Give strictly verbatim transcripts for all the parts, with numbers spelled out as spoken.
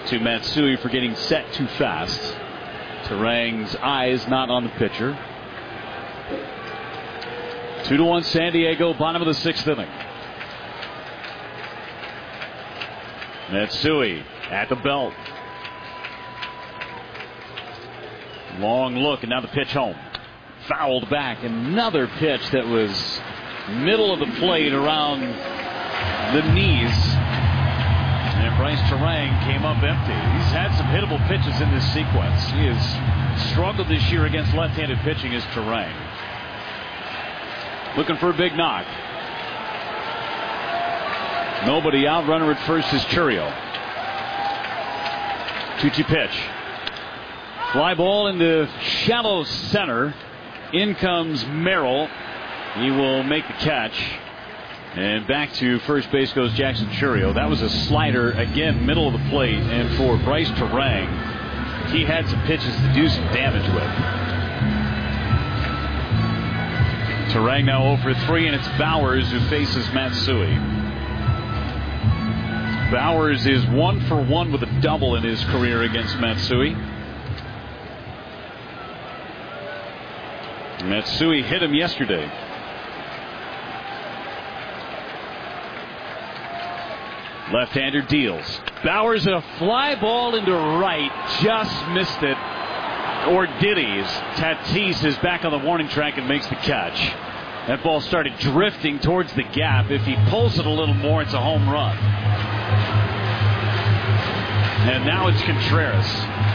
to Matsui for getting set too fast. Turang's eyes not on the pitcher. Two to one San Diego, bottom of the sixth inning. Matsui at the belt. Long look, and now the pitch home. Fouled back. Another pitch that was middle of the plate around the knees. And Bryce Turang came up empty. He's had some hittable pitches in this sequence. He has struggled this year against left-handed pitching as Turang. Looking for a big knock. Nobody out. Runner at first is Chourio. two two pitch. Fly ball into shallow center. In comes Merrill. He will make the catch. And back to first base goes Jackson Chourio. That was a slider, again, middle of the plate. And for Bryce Turang, he had some pitches to do some damage with. Turang now oh for three, and it's Bowers who faces Matsui. Bowers is one for one with a double in his career against Matsui. Matsui hit him yesterday. Left-hander deals. Bowers a fly ball into right. Just missed it. Or did he? Tatis is back on the warning track and makes the catch. That ball started drifting towards the gap. If he pulls it a little more, it's a home run. And now it's Contreras.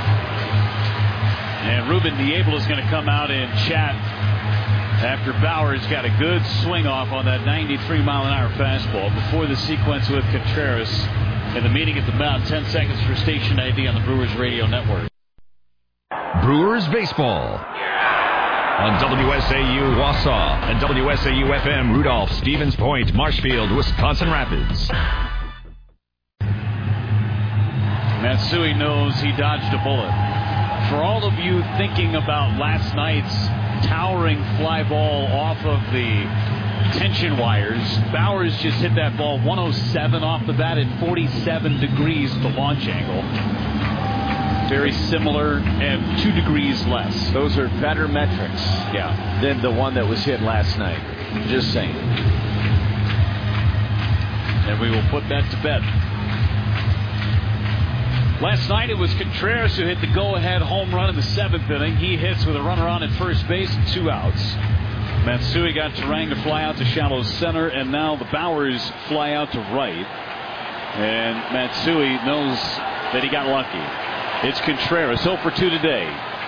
And Ruben Niebla is going to come out and chat after Bowers got a good swing off on that ninety-three mile an hour fastball before the sequence with Contreras and the meeting at the mound. ten seconds for station I D on the Brewers Radio Network. Brewers baseball on W S A U Wausau and W S A U F M Rudolph, Stevens Point, Marshfield, Wisconsin Rapids. Matsui knows he dodged a bullet. For all of you thinking about last night's towering fly ball off of the tension wires, Bowers just hit that ball one oh seven off the bat at forty-seven degrees the launch angle. Very similar and two degrees less. Those are better metrics, yeah, than the one that was hit last night. Just saying. And we will put that to bed. Last night it was Contreras who hit the go-ahead home run in the seventh inning. He hits with a runner on at first base and two outs. Matsui got Turang to fly out to shallow center, and now the Bowers fly out to right. And Matsui knows that he got lucky. It's Contreras, oh for two today.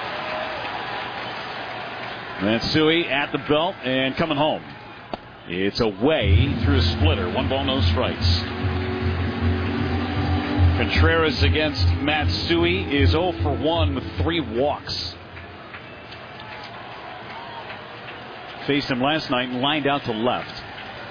Matsui at the belt and coming home. It's away through a splitter. One ball, no strikes. Contreras against Matsui is oh for one with three walks. Faced him last night and lined out to left.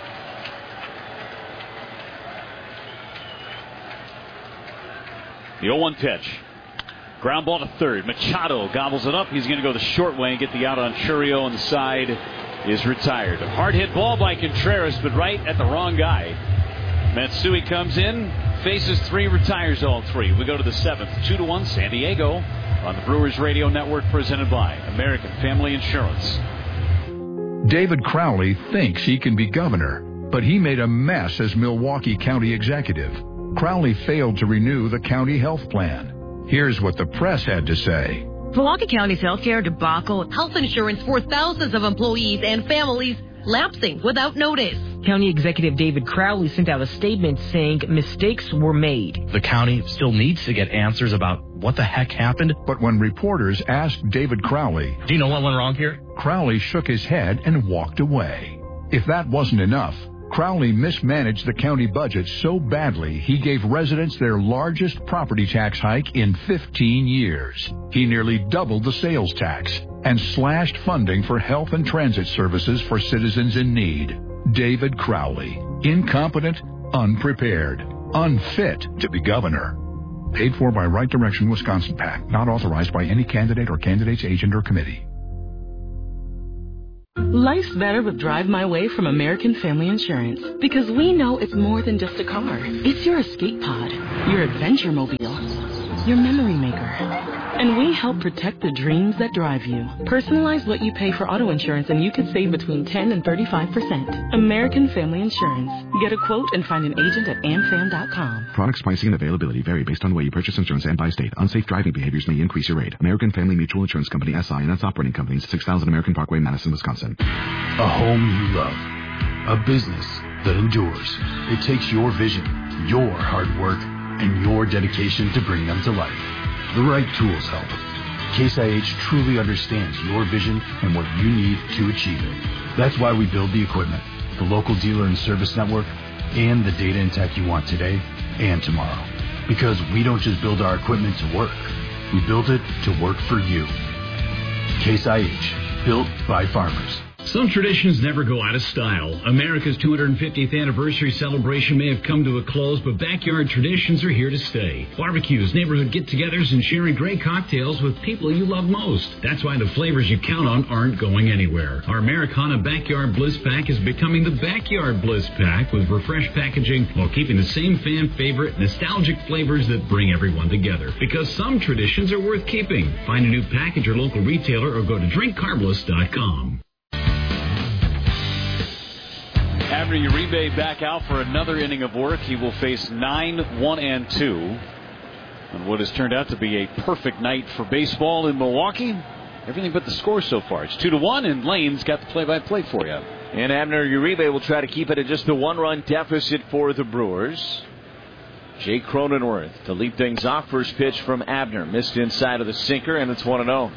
The oh one pitch. Ground ball to third. Machado gobbles it up. He's going to go the short way and get the out on Chourio on the side. Is retired. A hard hit ball by Contreras, but right at the wrong guy. Matsui comes in, faces three, retires all three. We go to the seventh. Two to one San Diego on the Brewers Radio Network, presented by American Family Insurance. David Crowley thinks he can be governor, but he made a mess as Milwaukee County executive. Crowley failed to renew the county health plan. Here's what the press had to say. Milwaukee County's healthcare debacle, health insurance for thousands of employees and families lapsing without notice. County Executive David Crowley sent out a statement saying mistakes were made. The county still needs to get answers about what the heck happened. But when reporters asked David Crowley, do you know what went wrong here? Crowley shook his head and walked away. If that wasn't enough, Crowley mismanaged the county budget so badly he gave residents their largest property tax hike in fifteen years. He nearly doubled the sales tax and slashed funding for health and transit services for citizens in need. David Crowley, incompetent, unprepared, unfit to be governor. Paid for by Right Direction Wisconsin PAC, not authorized by any candidate or candidate's agent or committee. Life's better with Drive My Way from American Family Insurance, because we know it's more than just a car. It's your escape pod, your adventure mobile. your memory maker. And we help protect the dreams that drive you. Personalize what you pay for auto insurance and you could save between ten and thirty-five percent. American Family Insurance. Get a quote and find an agent at amfam dot com. Products, pricing, and availability vary based on where you purchase insurance and by state. Unsafe driving behaviors may increase your rate. American Family Mutual Insurance Company, S I and its operating companies, six thousand American Parkway, Madison, Wisconsin. A home you love. A business that endures. It takes your vision, your hard work, and your dedication to bring them to life. The right tools help. Case I H truly understands your vision and what you need to achieve it. That's why we build the equipment, the local dealer and service network, and the data and tech you want today and tomorrow. Because we don't just build our equipment to work. We build it to work for you. Case I H, built by farmers. Some traditions never go out of style. America's two hundred fiftieth anniversary celebration may have come to a close, but backyard traditions are here to stay. Barbecues, neighborhood get-togethers, and sharing great cocktails with people you love most. That's why the flavors you count on aren't going anywhere. Our Americana Backyard Bliss Pack is becoming the Backyard Bliss Pack with refreshed packaging while keeping the same fan favorite nostalgic flavors that bring everyone together. Because some traditions are worth keeping. Find a new pack at your local retailer or go to drink carbliss dot com. Abner Uribe back out for another inning of work. He will face nine, one, and two on what has turned out to be a perfect night for baseball in Milwaukee. Everything but the score so far. It's two to one, and Lane's got the play-by-play for you. And Abner Uribe will try to keep it at just a one-run deficit for the Brewers. Jake Cronenworth to lead things off. First pitch from Abner. Missed inside of the sinker, and it's one and oh.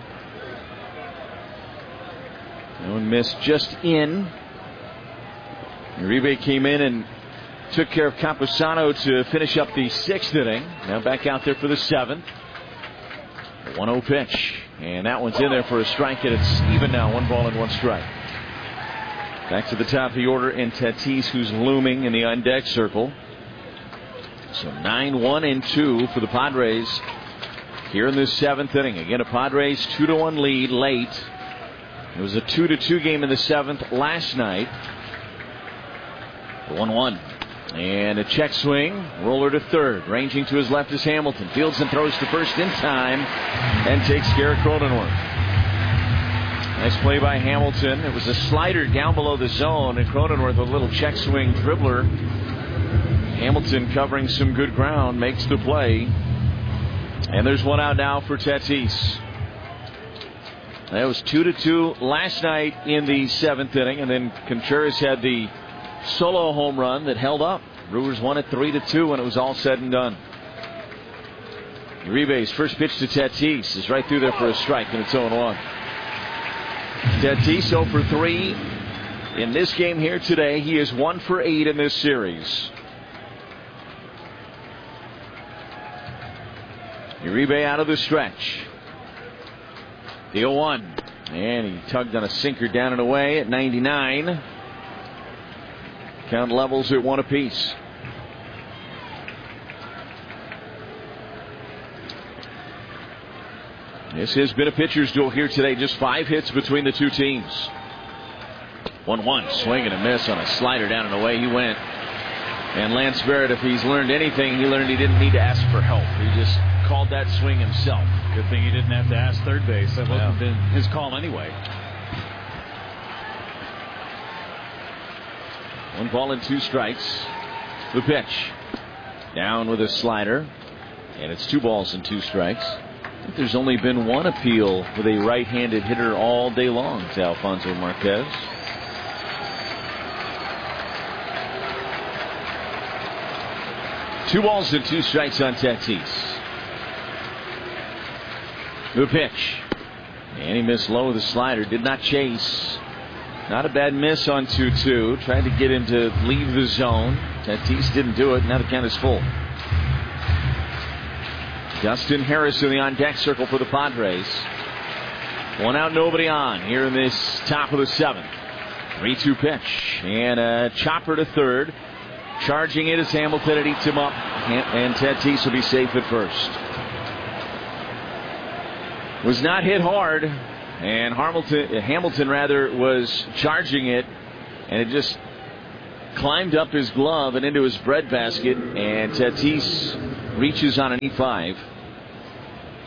No one missed just in. Uribe came in and took care of Camposano to finish up the sixth inning. Now back out there for the seventh. one oh pitch. And that one's in there for a strike, and it's even now. One ball and one strike. Back to the top of the order, and Tatis, who's looming in the on-deck circle. So nine, one, and two for the Padres here in this seventh inning. Again, a Padres two to one lead late. It was a two to two game in the seventh last night. one one. And a check swing. Roller to third. Ranging to his left is Hamilton. Fields and throws to first in time. And takes care of Cronenworth. Nice play by Hamilton. It was a slider down below the zone. And Cronenworth, a little check swing dribbler. Hamilton covering some good ground. Makes the play. And there's one out now for Tatis. That was two to two last night in the seventh inning. And then Contreras had the solo home run that held up. Brewers won it three to two when it was all said and done. Uribe's first pitch to Tatis is right through there for a strike, and it's oh one. Tatis oh for three in this game here today. He is one for eight in this series. Uribe out of the stretch. The oh one. And he tugged on a sinker down and away at ninety-nine. Count levels at one apiece. This has been a pitcher's duel here today. Just five hits between the two teams. one one. Swing and a miss on a slider down and away he went. And Lance Barrett, if he's learned anything, he learned he didn't need to ask for help. He just called that swing himself. Good thing he didn't have to ask third base. That wouldn't have been his call anyway. One ball and two strikes. The pitch. Down with a slider. And it's two balls and two strikes. I think there's only been one appeal with a right-handed hitter all day long to Alfonso Marquez. Two balls and two strikes on Tatis. The pitch. And he missed low with a slider. Did not chase. Not a bad miss on two two. Tried to get him to leave the zone. Tatis didn't do it. Now the count is full. Dustin Harris in the on-deck circle for the Padres. One out, nobody on here in this top of the seventh. three two pitch. And a chopper to third. Charging it as Hamilton. It eats him up. And Tatis will be safe at first. Was not hit hard. And Hamilton, Hamilton rather, was charging it, and it just climbed up his glove and into his breadbasket, and Tatis reaches on an E five.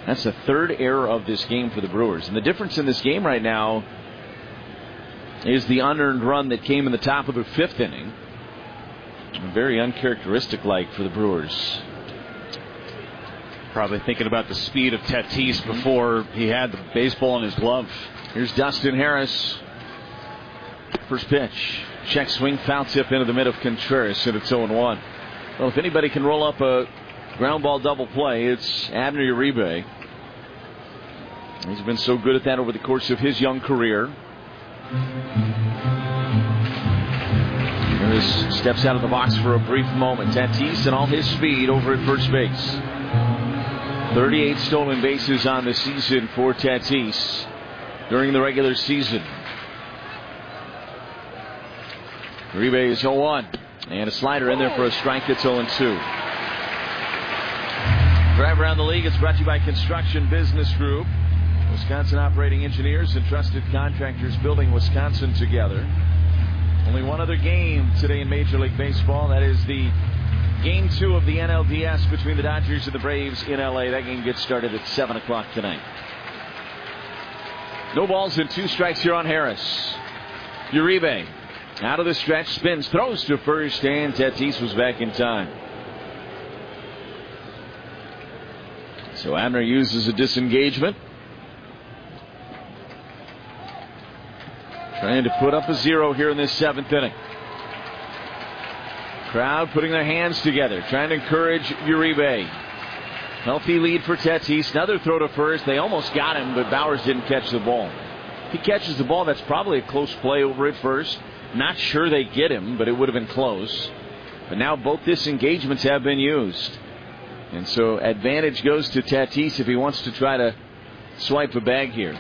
That's the third error of this game for the Brewers. And the difference in this game right now is the unearned run that came in the top of the fifth inning. Very uncharacteristic-like for the Brewers. Probably thinking about the speed of Tatis before he had the baseball in his glove. Here's Dustin Harris. First pitch. Check swing, foul tip into the mid of Contreras, and it's oh one. Well, if anybody can roll up a ground ball double play, it's Abner Uribe. He's been so good at that over the course of his young career. Harris steps out of the box for a brief moment. Tatis and all his speed over at first base. thirty-eight stolen bases on the season for Tatis during the regular season. Uribe is oh one. And a slider in there for a strike. It's oh two. Drive around the league. It's brought to you by Construction Business Group. Wisconsin operating engineers and trusted contractors building Wisconsin together. Only one other game today in Major League Baseball. That is the game two of the N L D S between the Dodgers and the Braves in L A. That game gets started at seven o'clock tonight. No balls and two strikes here on Harris. Uribe out of the stretch, spins, throws to first, and Tatis was back in time. So Abner uses a disengagement. Trying to put up a zero here in this seventh inning. Crowd putting their hands together, trying to encourage Uribe. Healthy lead for Tatis. Another throw to first. They almost got him, but Bowers didn't catch the ball. If he catches the ball, that's probably a close play over at first. Not sure they get him, but it would have been close. But now both disengagements have been used. And so advantage goes to Tatis if he wants to try to swipe a bag here.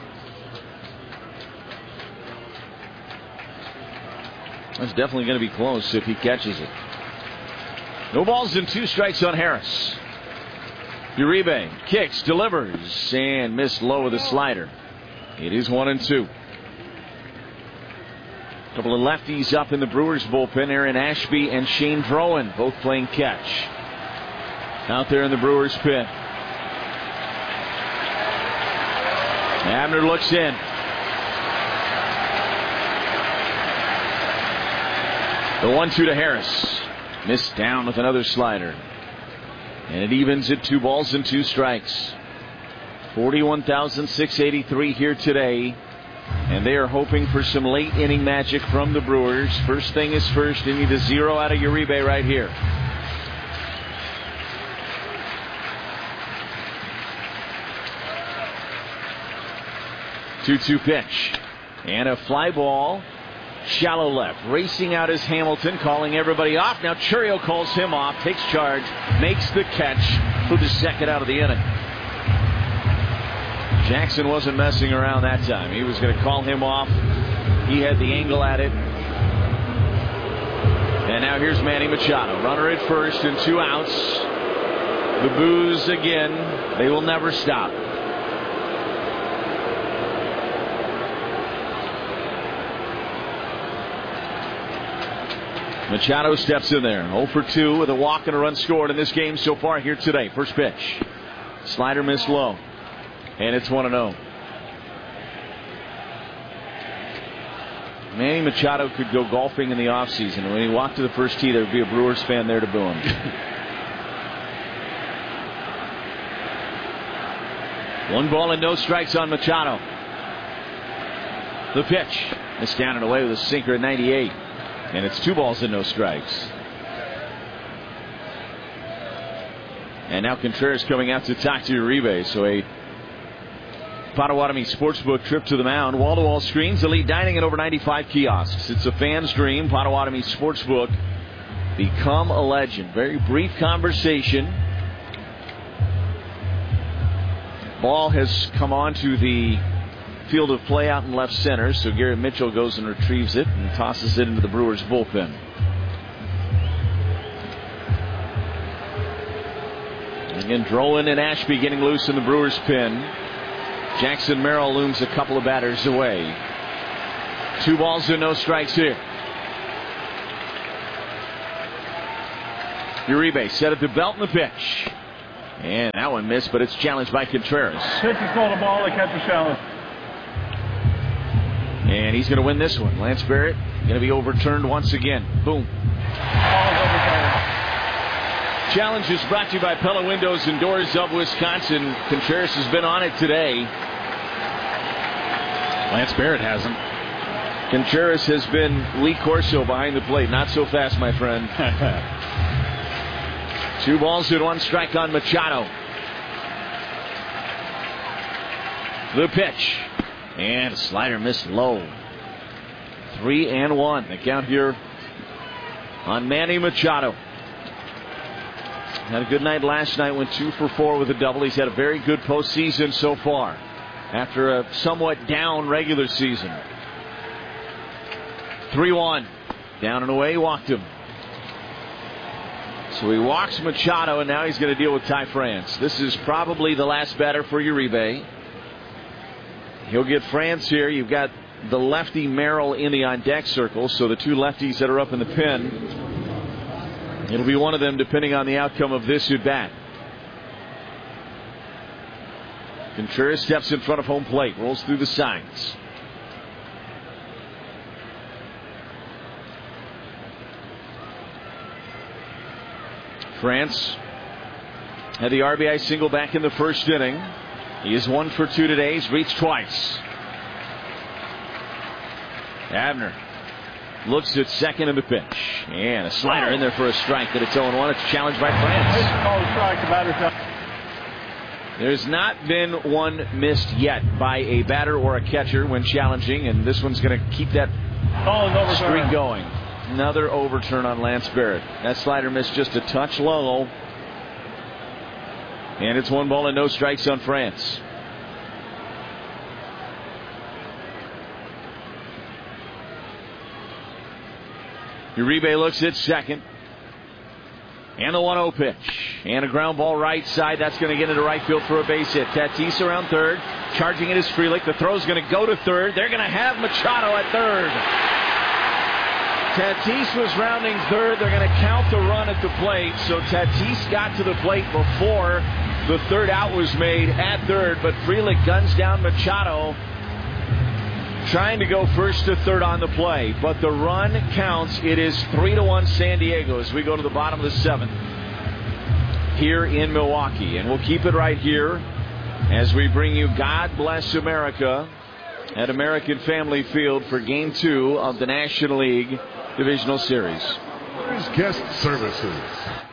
That's definitely going to be close if he catches it. No balls and two strikes on Harris. Uribe kicks, delivers, and missed low with a slider. It is one and two. A couple of lefties up in the Brewers bullpen. Aaron Ashby and Shane Drowan both playing catch. Out there in the Brewers pit. Abner looks in. The one two to Harris. Missed down with another slider. And it evens at two balls and two strikes. forty-one thousand six hundred eighty-three here today. And they are hoping for some late inning magic from the Brewers. First thing is first. They need a zero out of Uribe right here. two two pitch. And a fly ball. Shallow left. Racing out is Hamilton, calling everybody off. Now Chourio calls him off, takes charge, makes the catch for the second out of the inning. Jackson wasn't messing around that time. He was going to call him off. He had the angle at it. And now here's Manny Machado. Runner at first and two outs. The boos again. They will never stop. Machado steps in there. oh for two with a walk and a run scored in this game so far here today. First pitch. Slider missed low. And it's one and oh. Manny Machado could go golfing in the offseason. When he walked to the first tee, there would be a Brewers fan there to boo him. One ball and no strikes on Machado. The pitch. Missed down and away with a sinker at ninety-eight. And it's two balls and no strikes. And now Contreras coming out to talk to Uribe. So a Potawatomi Sportsbook trip to the mound. Wall-to-wall screens, elite dining, and over ninety-five kiosks. It's a fan's dream. Potawatomi Sportsbook. Become a legend. Very brief conversation. Ball has come onto the field of play out in left center, so Garrett Mitchell goes and retrieves it and tosses it into the Brewers bullpen. Again, Drowan and Ashby getting loose in the Brewers pen. Jackson Merrill looms a couple of batters away. Two balls and no strikes here. Uribe set at the belt in the pitch. And that one missed, but it's challenged by Contreras. Pitch is called a ball. They catch the challenge. And he's going to win this one. Lance Barrett going to be overturned once again. Boom. Challenge is brought to you by Pella Windows and Doors of Wisconsin. Contreras has been on it today. Lance Barrett hasn't. Contreras has been Lee Corso behind the plate. Not so fast, my friend. Two balls and one strike on Machado. The pitch. And a slider missed low. Three and one. The count here on Manny Machado. Had a good night last night. Went two for four with a double. He's had a very good postseason so far after a somewhat down regular season. three one. Down and away. Walked him. So he walks Machado, and now he's going to deal with Ty France. This is probably the last batter for Uribe. He'll get France here. You've got the lefty Merrill in the on-deck circle, so the two lefties that are up in the pen, it'll be one of them depending on the outcome of this at-bat. Contreras steps in front of home plate, rolls through the signs. France had the R B I single back in the first inning. He is one for two today. He's reached twice. Abner looks at second in the pitch. And a slider in there for a strike, but it's oh and one. It's challenged by France. There's not been one missed yet by a batter or a catcher when challenging, and this one's going to keep that streak going. Another overturn on Lance Barrett. That slider missed just a touch low. And it's one ball and no strikes on France. Uribe looks at second. And the one oh pitch. And a ground ball right side. That's going to get into right field for a base hit. Tatis around third. Charging it is Frelick. The throw's going to go to third. They're going to have Machado at third. Tatis was rounding third. They're going to count the run at the plate. So Tatis got to the plate before the third out was made at third. But Frelick guns down Machado, trying to go first to third on the play. But the run counts. It is three to one San Diego as we go to the bottom of the seventh here in Milwaukee. And we'll keep it right here as we bring you God Bless America at American Family Field for Game two of the National League Divisional Series. Guest services.